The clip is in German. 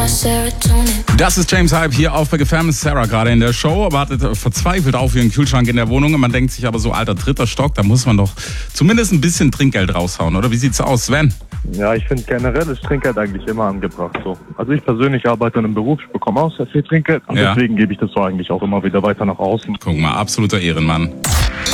Das ist James Hype hier auf Big FM. Sarah gerade in der Show, wartet verzweifelt auf ihren Kühlschrank in der Wohnung. Und man denkt sich aber so, alter, 3. Stock, da muss man doch zumindest ein bisschen Trinkgeld raushauen, oder? Wie sieht's aus, Sven? Ja, ich finde generell ist Trinkgeld eigentlich immer angebracht. So. Also ich persönlich arbeite in einem Beruf, ich bekomme auch sehr viel Trinkgeld und deswegen gebe ich das so eigentlich auch immer wieder weiter nach außen. Guck mal, absoluter Ehrenmann.